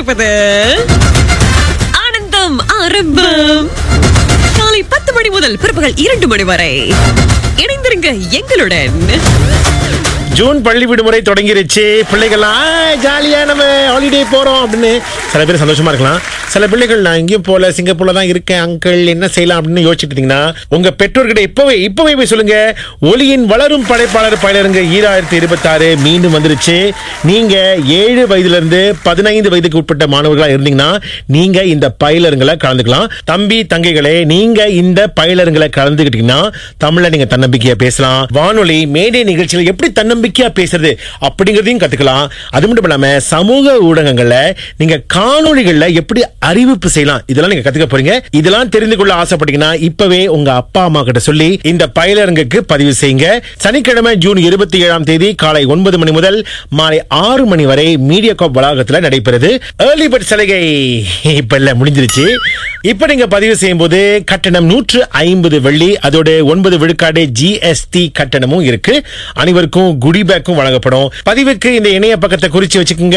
கொண்டிருப்பது ஆனந்தம் ஆரம்பம். காலை 10 மணி முதல் பிற்பகல் 2 மணி வரை இணைந்திருங்க எங்களுடன். ஜூன் பள்ளி விடுமுறை தொடங்கிருச்சு. பிள்ளைகள்லாம் ஜாலியா நம்ம ஹாலிடே போறோம் அப்படின்னு சில பேர் சந்தோஷமா இருக்கலாம். சில பிள்ளைகள் நான் எங்கேயும் போல, சிங்கப்பூர்ல தான் இருக்கேன் அங்கிள், என்ன செய்யலாம் அப்படின்னு யோசிச்சுட்டு இருந்தீங்கன்னா உங்க பெற்றோர்கிட்ட இப்பவே போய் சொல்லுங்க. ஒலியின் வளரும் படைப்பாளர் பயிலரங்கு 2026 மீண்டும் வந்துருச்சு. நீங்க 7 வயதுல இருந்து 15 வயதுக்கு உட்பட்ட மாணவர்களா இருந்தீங்கன்னா நீங்க இந்த பயிலரங்களை கலந்துக்கலாம். தம்பி தங்கைகளே, நீங்க இந்த பயிலரங்களை கலந்துக்கிட்டீங்கன்னா தமிழ்ல நீங்க தன்னம்பிக்கையா பேசலாம். வானொலி மேடை நிகழ்ச்சியில் எப்படி தன்னம்பிக்கையா பேசுறது அப்படிங்கறதையும் கத்துக்கலாம். அது மட்டும் இல்லாம சமூக ஊடகங்கள்ல நீங்க காணொளிகள்ல எப்படி அறிவிப்பு செய்யலாம், இதெல்லாம் நீங்க கத்துக்க போறீங்க. இதெல்லாம் தெரிந்து கொள்ள ஆசைப்பட்டீங்கன்னா இப்பவே உங்க அப்பா அம்மா கிட்ட சொல்லி இந்த பயிலரங்குக்கு பதிவு செய்யுங்க. சனிக்கிழமை ஜூன் 27ஆம் தேதி காலை 9 மணி முதல் மாலை 6 மணி வரை மீடியா காப் வளாகத்தில் நடைபெறுது. ஏர்லி பர்ட் சலுகை இப்ப இல்ல, முடிஞ்சிருச்சு. இப்ப நீங்க பதிவு செய்யும் போது கட்டணம் 150 வெள்ளி, அதோட 9 விழுக்காடு GST கட்டணமும் இருக்கு. அனைவருக்கும் குடி பேக்கும் வழங்கப்படும். பதிவுக்கு இந்த இணைய பக்கத்தை குறிச்சு வச்சுக்கோங்க.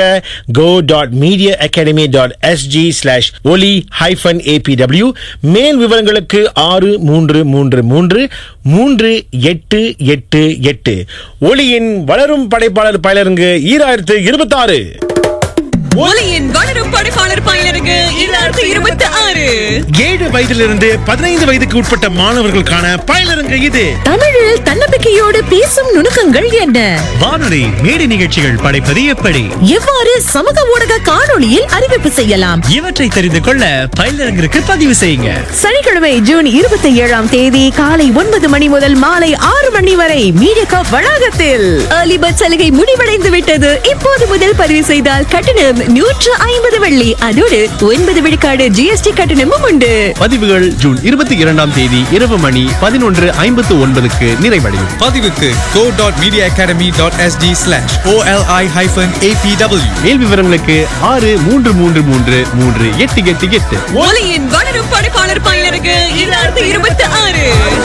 go.mediaacademy.sg/oli-apw. மேல் விவரங்களுக்கு 63333888. ஒலியின் வளரும் படைப்பாளர் பயிலரங்கு 2026. ஒலியின் வளரும் படைப்பாளர் பயிலரங்கு 2026. 7 வயதிலிருந்து 15 வயதுக்கு உட்பட்ட மாணவர்களுக்கான பயிலரங்கு இது. தமிழில் தன்னம்பிக்கையோடு பேசும் நுணுக்கங்கள் என்ன? வானொலி மேடை நிகழ்ச்சிகள் படைப்பது எப்படி? எவ்வாறு சமூக ஊடக காணொளியில் அறிவிப்பு செய்யலாம்? இவற்றை தெரிந்து கொள்ள பயிலரங்கிற்கு பதிவு செய்யுங்க. சனிக்கிழமை ஜூன் 27ஆம் தேதி காலை 9 மணி முதல் மாலை 6 மணி வரை மீடியா காப் வளாகத்தில். ஏர்லி பர்ட் சலுகை முடிவடைந்து விட்டது. இப்போது முதல் பதிவு செய்தால் கட்டணம் 150 வெள்ளி, அதோடு 9 விழுக்காடு GST கட்டணமும் உண்டு. பதிவுகள் ஜூன் 22ஆம் தேதி இரவு மணி 11:59 நிறைவடையும். பதிவுக்கு go.mediaacademy.sg/oli-apw. மேல் விவரங்களுக்கு 63333888. ஒலியின் வளரும் படைப்பாளர் பயிலரங்கு 2026.